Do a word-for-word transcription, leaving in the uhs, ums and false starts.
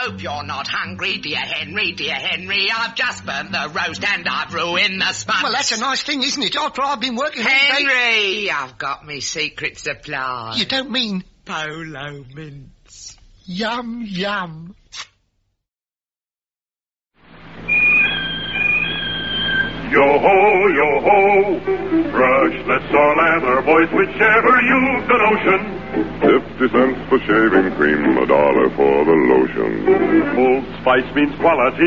hope you're not hungry, dear Henry, dear Henry. I've just burnt the roast and I've ruined the sponge. Well, that's a nice thing, isn't it? After I've been working all day... Henry, I've got me secret supply. You don't mean... Polo mints. Yum, yum. Yo-ho, yo-ho, brushless or leather, boys, whichever you've the notion. Fifty cents for shaving cream, a dollar for the lotion. Old Spice means quality.